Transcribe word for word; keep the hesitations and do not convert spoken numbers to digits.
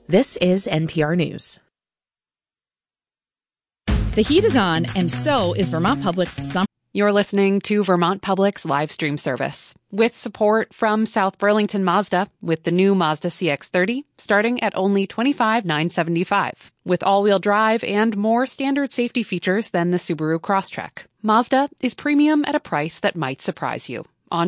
This is N P R News. The heat is on, and so is Vermont Public's summer. You're listening to Vermont Public's live stream service with support from South Burlington Mazda with the new Mazda C X thirty starting at only twenty-five thousand nine hundred seventy-five dollars. With all-wheel drive and more standard safety features than the Subaru Crosstrek, Mazda is premium at a price that might surprise you.